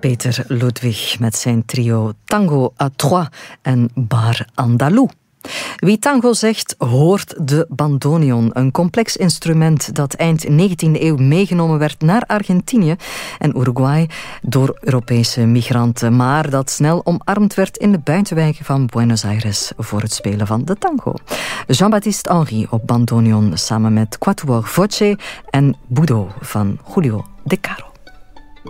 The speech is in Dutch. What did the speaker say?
Peter Ludwig met zijn trio Tango à Trois en Bar Andalou. Wie tango zegt, hoort de bandoneon. Een complex instrument dat eind 19e eeuw meegenomen werd naar Argentinië en Uruguay door Europese migranten, maar dat snel omarmd werd in de buitenwijken van Buenos Aires voor het spelen van de tango. Jean-Baptiste Henry op bandoneon samen met Quatuor Voce en Budo van Julio De Caro.